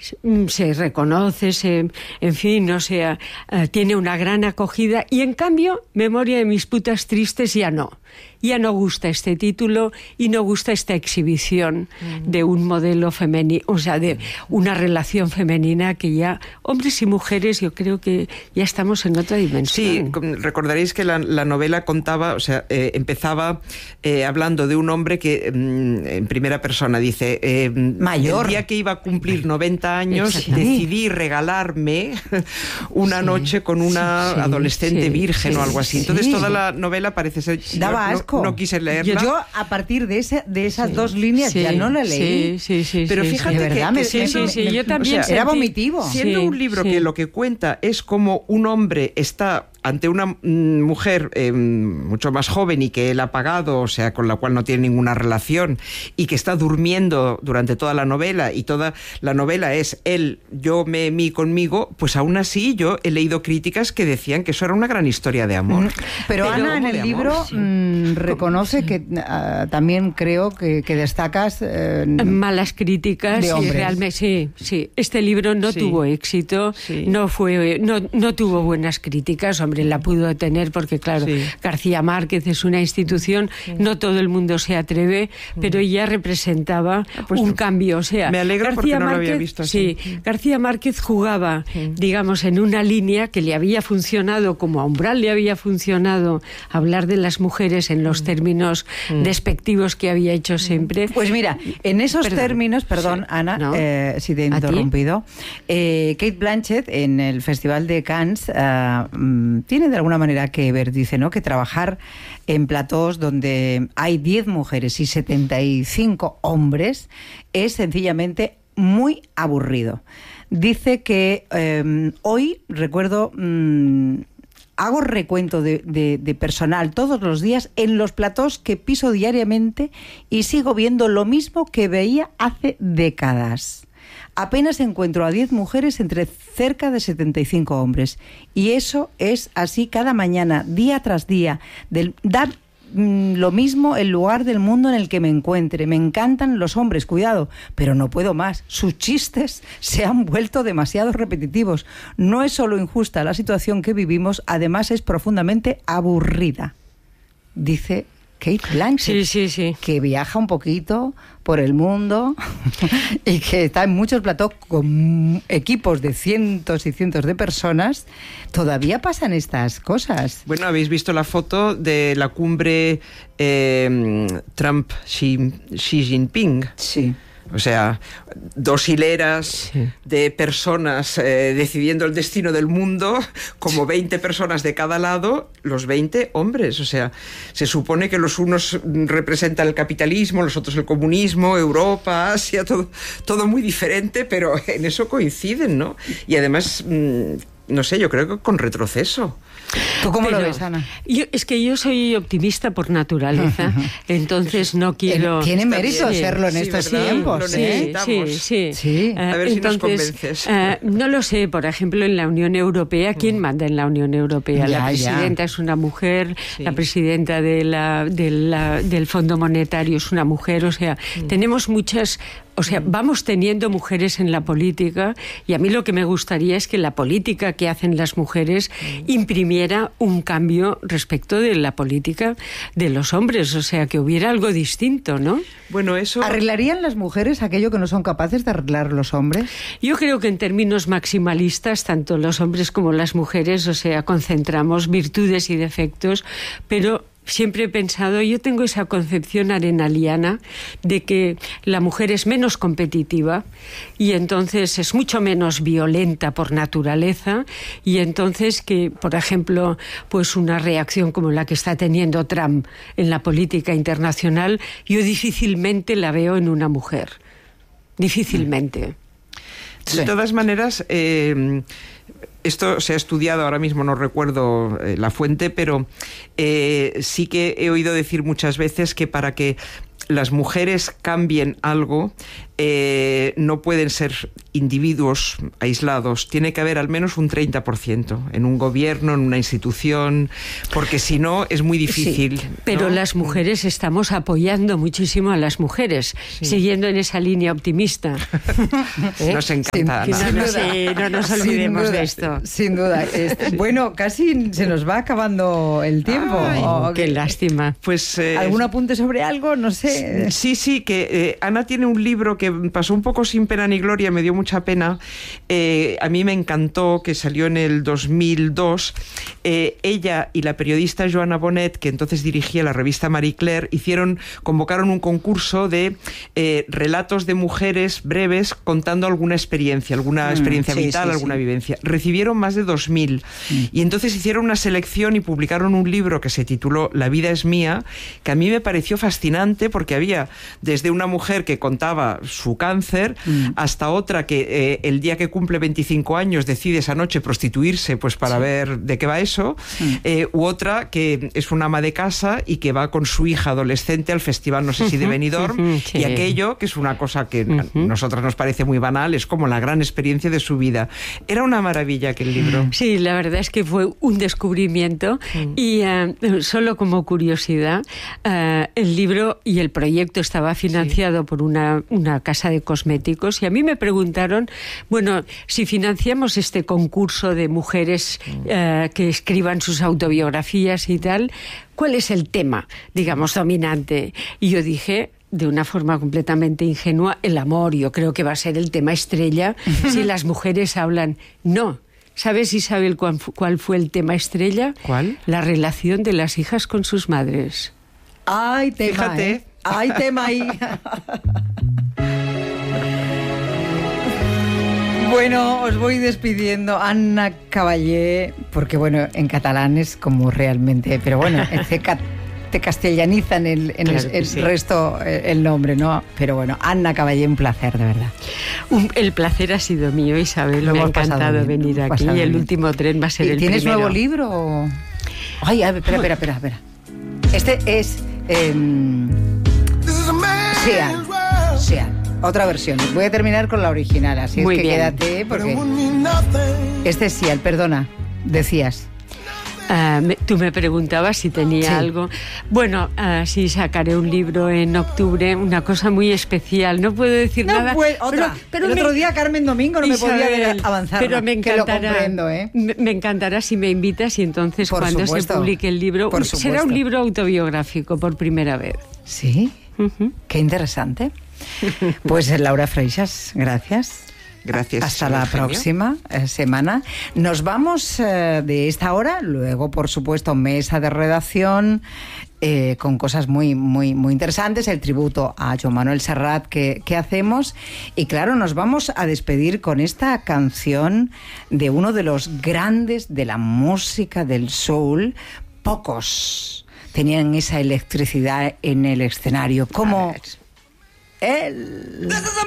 se reconoce, en fin, o sea, tiene una gran acogida, y en cambio, Memoria de mis putas tristes ya no gusta este título y no gusta esta exhibición de un modelo femenino, o sea, de una relación femenina que ya, hombres y mujeres, yo creo que ya estamos en otra dimensión. Sí, recordaréis que la novela contaba, o sea, empezaba hablando de un hombre que en primera persona dice, mayor. El día que iba a cumplir 90 años decidí regalarme una noche con una adolescente virgen o algo así. Entonces toda la novela parece ser... Daba asco. No quise leerla. Yo a partir de esas dos líneas ya no la leí. Pero fíjate que yo también, o sea, era vomitivo. Siendo un libro que lo que cuenta es como un hombre está ante una mujer mucho más joven y que él ha pagado, o sea, con la cual no tiene ninguna relación, y que está durmiendo durante toda la novela, y toda la novela es él, yo, mí, conmigo, pues aún así yo he leído críticas que decían que eso era una gran historia de amor. Pero Ana, en el libro reconoce que también creo que destacas malas críticas de hombres. Y realmente sí. Este libro no tuvo éxito, no tuvo buenas críticas. Hombre, la pudo tener porque, claro, García Márquez es una institución, no todo el mundo se atreve, pero ella representaba un cambio. O sea, me alegro García porque no Márquez, lo había visto así. García Márquez jugaba, digamos, en una línea que le había funcionado, como a Umbral le había funcionado hablar de las mujeres en los términos despectivos que había hecho siempre. Pues mira, en esos términos, perdón, Ana, si te he interrumpido, Cate Blanchett en el Festival de Cannes tiene de alguna manera que ver, dice, ¿no?, que trabajar en platós donde hay 10 mujeres y 75 hombres es sencillamente muy aburrido. Dice que hoy, recuerdo, hago recuento de personal todos los días en los platós que piso diariamente y sigo viendo lo mismo que veía hace décadas. Apenas encuentro a 10 mujeres entre cerca de 75 hombres. Y eso es así cada mañana, día tras día. Da lo mismo el lugar del mundo en el que me encuentre. Me encantan los hombres, cuidado, pero no puedo más. Sus chistes se han vuelto demasiado repetitivos. No es solo injusta la situación que vivimos, además es profundamente aburrida. Dice Cate Blanchett, que viaja un poquito por el mundo y que está en muchos platós con equipos de cientos y cientos de personas. Todavía pasan estas cosas. Bueno, ¿habéis visto la foto de la cumbre Trump-Xi Jinping? Sí. O sea, 2 hileras de personas decidiendo el destino del mundo, como 20 personas de cada lado, los 20 hombres. O sea, se supone que los unos representan el capitalismo, los otros el comunismo, Europa, Asia, todo muy diferente, pero en eso coinciden, ¿no? Y además, no sé, yo creo que con retroceso. ¿Tú cómo lo ves, Ana? Es que yo soy optimista por naturaleza, entonces no quiero... Tiene mérito serlo en estos tiempos. Sí. A ver si nos convences. No lo sé, por ejemplo, en la Unión Europea, ¿quién manda en la Unión Europea? La presidenta es una mujer, la presidenta del Fondo Monetario es una mujer, o sea, tenemos muchas... O sea, vamos teniendo mujeres en la política, y a mí lo que me gustaría es que la política que hacen las mujeres imprimiera un cambio respecto de la política de los hombres, o sea, que hubiera algo distinto, ¿no? Bueno, eso... ¿Arreglarían las mujeres aquello que no son capaces de arreglar los hombres? Yo creo que en términos maximalistas, tanto los hombres como las mujeres, o sea, concentramos virtudes y defectos, pero... Siempre he pensado, yo tengo esa concepción arenaliana de que la mujer es menos competitiva y entonces es mucho menos violenta por naturaleza, y entonces que, por ejemplo, pues una reacción como la que está teniendo Trump en la política internacional, yo difícilmente la veo en una mujer. Difícilmente. De todas maneras... esto se ha estudiado, ahora mismo no recuerdo la fuente, pero sí que he oído decir muchas veces que para que las mujeres cambien algo, no pueden ser individuos aislados, tiene que haber al menos un 30% en un gobierno, en una institución, porque si no es muy difícil. Sí, pero ¿no? Las mujeres estamos apoyando muchísimo a las mujeres, siguiendo en esa línea optimista. Nos encanta. No nos olvidemos de esto. Sin duda. Bueno, casi se nos va acabando el tiempo. Ay, qué lástima. Pues, ¿algún apunte sobre algo? No sé. Sí, que Ana tiene un libro que pasó un poco sin pena ni gloria, me dio mucha pena. A mí me encantó, que salió en el 2002. Ella y la periodista Joana Bonet, que entonces dirigía la revista Marie Claire, convocaron un concurso de relatos de mujeres breves contando alguna experiencia vital, alguna vivencia. Recibieron más de 2000 y entonces hicieron una selección y publicaron un libro que se tituló La vida es mía, que a mí me pareció fascinante porque había desde una mujer que contaba su cáncer hasta otra que el día que cumple 25 años decide esa noche prostituirse pues para ver de qué va eso, u otra que es una ama de casa y que va con su hija adolescente al festival, no sé si de Benidorm, y aquello, que es una cosa que a nosotras nos parece muy banal, es como la gran experiencia de su vida. Era una maravilla aquel libro. Sí, la verdad es que fue un descubrimiento y solo como curiosidad, el libro y el proyecto estaba financiado por una casa de cosméticos y a mí me preguntaron, bueno, si financiamos este concurso de mujeres que escriban sus autobiografías y tal, ¿cuál es el tema, digamos, dominante? Y yo dije, de una forma completamente ingenua, el amor. Yo creo que va a ser el tema estrella si las mujeres hablan. No. ¿Sabes, Isabel, cuál fue el tema estrella? ¿Cuál? La relación de las hijas con sus madres. ¡Ay, tema! Fíjate. ¡Ay, tema ahí! Bueno, os voy despidiendo. Ana Caballé, porque bueno, en catalán es como realmente, pero bueno, te castellanizan el resto el nombre, ¿no? Pero bueno, Ana Caballé, un placer, de verdad. El placer ha sido mío, Isabel. Me ha encantado venir aquí. Y el último tren va a ser el primero. ¿Tienes nuevo libro? Ay, espera. Este es Sean. Otra versión. Voy a terminar con la original, así muy es que bien. Quédate, porque este es Sean, perdona, decías. Tú me preguntabas si tenía algo. Bueno, sí, sacaré un libro en octubre, una cosa muy especial. No puedo decir nada. Pero el otro día Carmen Domingo no Isabel, me podía avanzar. Pero me encantará, que lo comprendo, ¿eh? Me encantará si me invitas y entonces cuando se publique el libro, será un libro autobiográfico por primera vez. Sí, qué interesante. Pues Laura Freixas, gracias. Gracias. Hasta la próxima semana. Nos vamos de esta hora, luego por supuesto mesa de redacción con cosas muy, muy, muy interesantes, el tributo a Joan Manuel Serrat que hacemos y claro, nos vamos a despedir con esta canción de uno de los grandes de la música del soul. Pocos tenían esa electricidad en el escenario como él.